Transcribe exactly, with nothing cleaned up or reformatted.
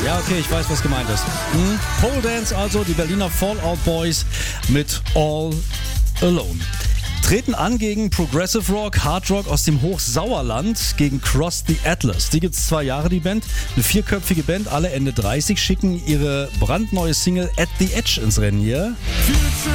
Ja, okay, ich weiß, was gemeint ist. Hm? Pole Dance also, die Berliner Fallout Boys mit All Alone. Treten an gegen Progressive Rock, Hard Rock aus dem Hochsauerland, gegen Cross the Atlas. Die gibt's zwei Jahre, die Band. Eine vierköpfige Band, alle Ende dreißig, schicken ihre brandneue Single At the Edge ins Rennen hier.